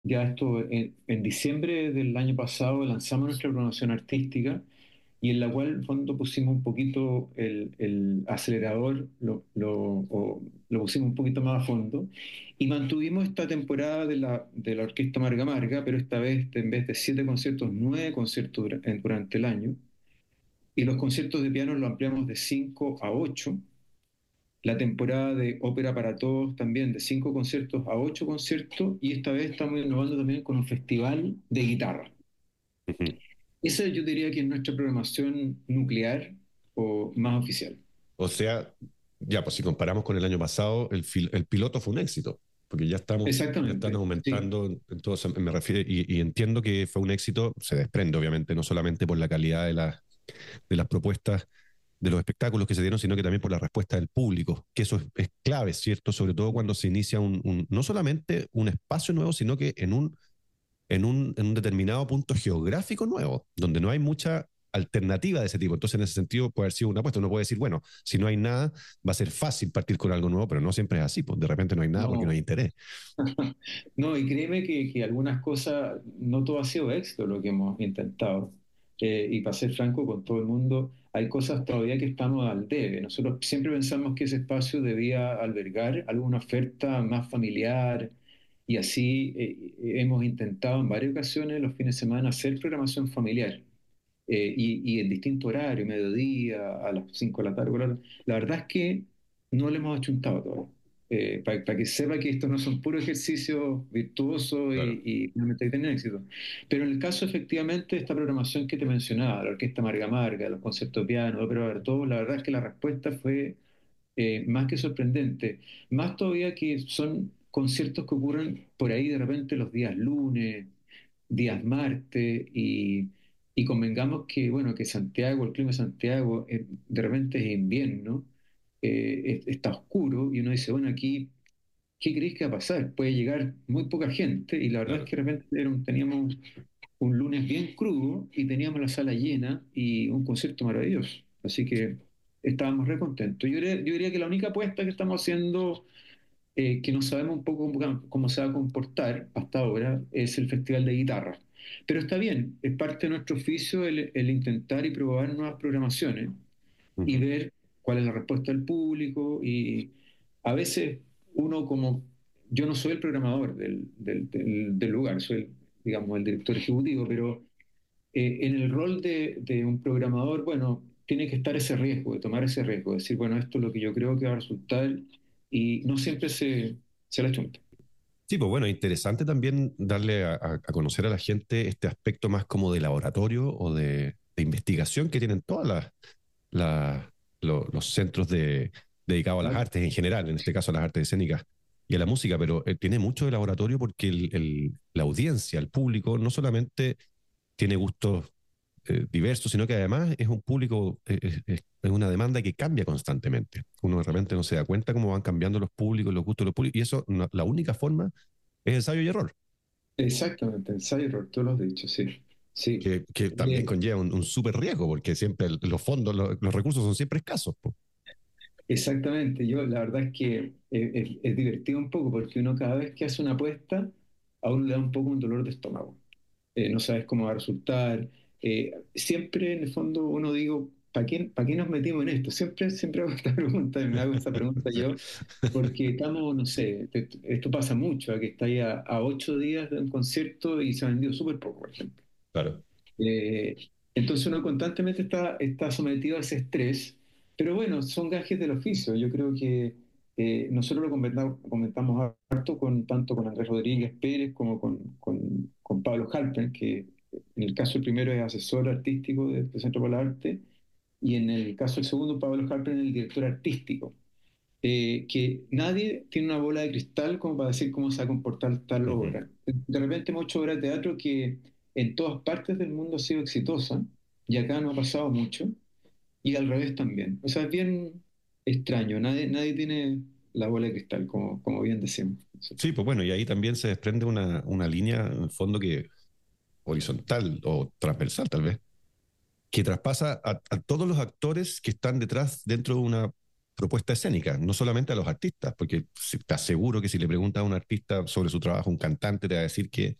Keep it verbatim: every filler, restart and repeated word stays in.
Ya esto, en, en diciembre del año pasado lanzamos nuestra programación artística y en la cual, en el fondo, pusimos un poquito el, el acelerador, lo, lo, o lo pusimos un poquito más a fondo y mantuvimos esta temporada de la, de la Orquesta Marga Marga, pero esta vez, en vez de siete conciertos, nueve conciertos dura- en- durante el año. Y los conciertos de piano los ampliamos de cinco a ocho. La temporada de Ópera para Todos también de cinco conciertos a ocho conciertos. Y esta vez estamos innovando también con un festival de guitarra. Ujú. Esa yo diría que es nuestra programación nuclear o más oficial. O sea, ya, pues si comparamos con el año pasado, el, fil- el piloto fue un éxito, porque ya estamos, ya están Exactamente, sí. aumentando, entonces me refiero, y, y entiendo que fue un éxito, se desprende obviamente, no solamente por la calidad de, la- de las propuestas, de los espectáculos que se dieron, sino que también por la respuesta del público, que eso es, es clave, ¿cierto? Sobre todo cuando se inicia un, un- no solamente un espacio nuevo, sino que en un en un, en un determinado punto geográfico nuevo, donde no hay mucha alternativa de ese tipo. Entonces, en ese sentido, puede haber sido una apuesta. Uno puede decir, bueno, si no hay nada, va a ser fácil partir con algo nuevo, pero no siempre es así. Pues de repente no hay nada porque no hay No, interés. no, y créeme que, que algunas cosas, no todo ha sido éxito lo que hemos intentado. Eh, y para ser franco con todo el mundo, hay cosas todavía que estamos al debe. Nosotros siempre pensamos que ese espacio debía albergar alguna oferta más familiar y así eh, hemos intentado en varias ocasiones los fines de semana hacer programación familiar. Eh, y, y en distinto horario, mediodía, a las cinco de la tarde. La, la verdad es que no le hemos achuntado todo. Para que sepa que estos no son puros ejercicios virtuosos Claro. y, y realmente que tienen éxito. Pero en el caso, efectivamente, de esta programación que te mencionaba, la Orquesta Marga Marga, los conciertos de piano, ópera de todo, la verdad es que la respuesta fue eh, más que sorprendente. Más todavía que son conciertos que ocurren por ahí de repente los días lunes, días martes, y, y convengamos que, bueno, que Santiago, el clima de Santiago, eh, de repente es invierno, eh, es- está oscuro, y uno dice, bueno, aquí, ¿qué creéis que va a pasar? Puede llegar muy poca gente, y la verdad es Claro. que de repente era un- teníamos un lunes bien crudo y teníamos la sala llena y un concierto maravilloso. Así que estábamos re contentos. Yo diría, yo diría que la única apuesta que estamos haciendo, eh, que no sabemos un poco cómo, cómo se va a comportar hasta ahora, es el Festival de Guitarra. Pero está bien, es parte de nuestro oficio el, el intentar y probar nuevas programaciones y Ujú. ver cuál es la respuesta del público. Y a veces uno como, yo no soy el programador del, del, del- del lugar, soy, digamos, el director ejecutivo, pero eh, en el rol de, de un programador, bueno, tiene que estar ese riesgo, de tomar ese riesgo, de decir, bueno, esto es lo que yo creo que va a resultar y no siempre se, se la chunta. Sí, pues bueno, interesante también darle a, a- a conocer a la gente este aspecto más como de laboratorio o de, de investigación que tienen todas las, las- lo- los centros de, dedicados a las Claro. artes en general, en este caso a las artes escénicas y a la música, pero eh, tiene mucho de laboratorio porque el- el- la audiencia, el público, no solamente tiene gustos eh, diversos, sino que además es un público, eh, es, es- es una demanda que cambia constantemente. Uno de repente no se da cuenta cómo van cambiando los públicos, los gustos de los públicos, y eso, no- la única forma es ensayo y error, Exactamente, ensayo y error, tú lo has dicho, sí. Sí. que, que también Eh, conlleva un, un súper riesgo, porque siempre el- los fondos, lo- los recursos son siempre escasos, po. exactamente, yo la verdad es que eh, es, es divertido un poco porque uno cada vez que hace una apuesta, a uno le da un poco un dolor de estómago. Eh, no sabes cómo va a resultar. Eh, siempre en el fondo uno digo, ¿para qué, para qué nos metimos en esto? Siempre, siempre hago esta pregunta, me hago esta pregunta yo, porque estamos, no sé, te- esto pasa mucho, que está ahí a, a ocho días de un concierto y se ha vendido súper poco, por ejemplo. Claro. Eh, entonces uno constantemente está, está sometido a ese estrés, pero bueno, son gajes del oficio. Yo creo que eh, nosotros lo comentamos, comentamos harto con, tanto con Andrés Rodríguez Pérez como con, con, con Pablo Halper, que en el caso del primero es asesor artístico del Centro para el Arte, y en el caso del segundo, Pablo Halper es el director artístico. Eh, que nadie tiene una bola de cristal como para decir cómo se va a comportar tal Ujú. obra. De repente hemos hecho obras de teatro que en todas partes del mundo ha sido exitosa y acá no ha pasado mucho y al revés también. O sea, es bien extraño, nadie, nadie tiene la bola de cristal, como, como bien decimos. Sí, pues bueno, y ahí también se desprende una, una línea, en el fondo, que horizontal o transversal, tal vez, que traspasa a, a todos los actores que están detrás dentro de una propuesta escénica, no solamente a los artistas, porque si- te aseguro que si le preguntas a un artista sobre su trabajo, un cantante te va a decir que